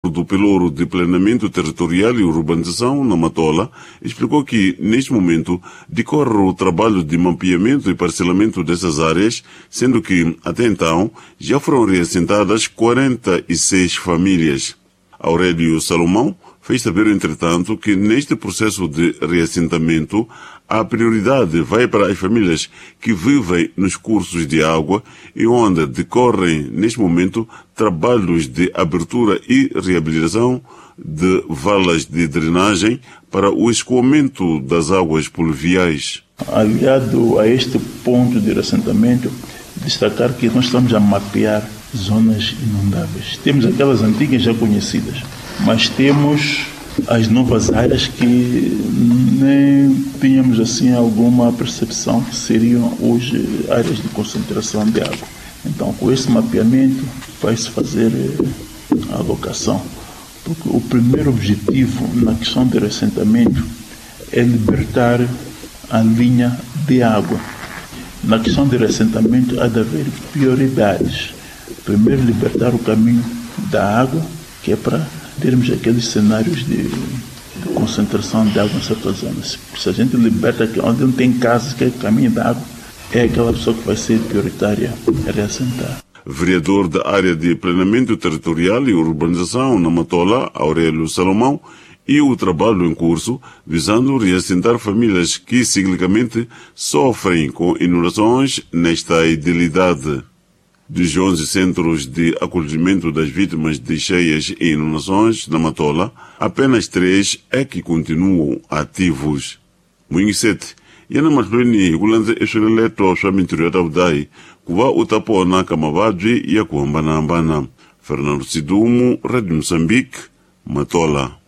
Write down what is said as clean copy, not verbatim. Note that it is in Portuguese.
do Pelouro de Planeamento Territorial e Urbanização, na Matola, explicou que, neste momento, decorre o trabalho de mapeamento e parcelamento dessas áreas, sendo que, até então, já foram reassentadas 46 famílias. Aurélio Salomão fez saber, entretanto, que neste processo de reassentamento, a prioridade vai para as famílias que vivem nos cursos de água e onde decorrem, neste momento, trabalhos de abertura e reabilitação de valas de drenagem para o escoamento das águas pluviais. Aliado a este ponto de reassentamento, destacar que nós estamos a mapear zonas inundáveis. Temos aquelas antigas já conhecidas, mas temos as novas áreas que nem tínhamos assim alguma percepção que seriam hoje áreas de concentração de água. Então, com esse mapeamento vai-se fazer a alocação, porque o primeiro objetivo na questão de reassentamento é libertar a linha de água. Na questão de reassentamento há de haver prioridades. Primeiro, libertar o caminho da água, que é para termos aqueles cenários de concentração de água em certas zonas. Se a gente liberta onde não tem casas, que é o caminho da água, é aquela pessoa que vai ser prioritária a reassentar. Vereador da área de Planeamento Territorial e Urbanização, na Matola, Aurélio Salomão, e o trabalho em curso visando reassentar famílias que ciclicamente sofrem com inundações nesta idilidade. Dos 11 centros de acolhimento das vítimas de cheias e inundações na Matola, apenas 3 é que continuam ativos. Muingisete, yana matlweni kulanza esweleleto swa mintirho ya tavudai kuva u ta pona ka mavabyi ya ku hambanahambana. Fernando Sidumu, Radio Moçambique, Matola.